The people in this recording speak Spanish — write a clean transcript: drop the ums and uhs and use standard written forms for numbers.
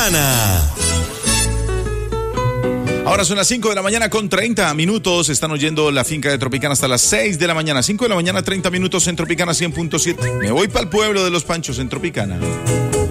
Tropicana. Ahora son las 5 de la mañana con 30 minutos. Están oyendo la finca de Tropicana hasta las 6 de la mañana. 5 de la mañana, 30 minutos en Tropicana 100.7. Me voy para el pueblo de los Panchos en Tropicana.